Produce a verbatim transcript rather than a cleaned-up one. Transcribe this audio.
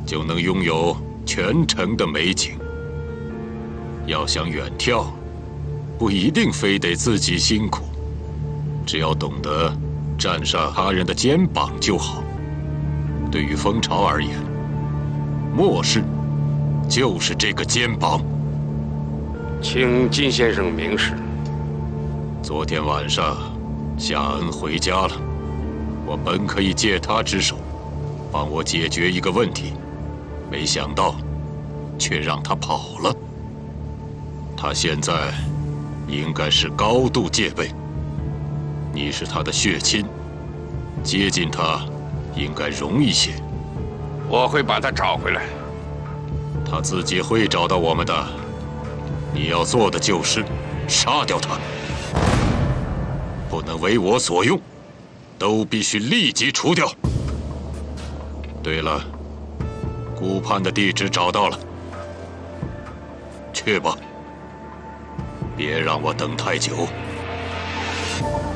就能拥有全城的美景。要想远眺，不一定非得自己辛苦，只要懂得站上他人的肩膀就好。对于蜂巢而言，末世就是这个肩膀。 请金先生明示。 昨天晚上，夏恩回家了，我本可以借他之手，帮我解决一个问题，没想到，却让他跑了。他现在应该是高度戒备。你是他的血亲，接近他应该容易些。 我会把他找回来。 他自己会找到我们的。你要做的就是杀掉他，不能为我所用，都必须立即除掉。对了，顾盼的地址找到了，去吧，别让我等太久。